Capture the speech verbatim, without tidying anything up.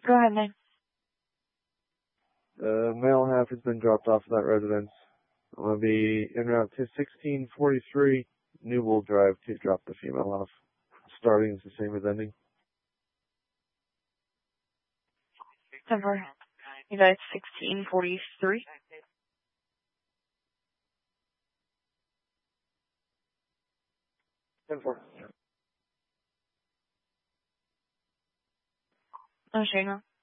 Go ahead, man. The male half has been dropped off at that residence. I'm going to be en route to sixteen forty-three Newell Drive to drop the female off. Starting is the same as ending. Denver. You guys, sixteen forty-three. Denver. Oh, Shayna.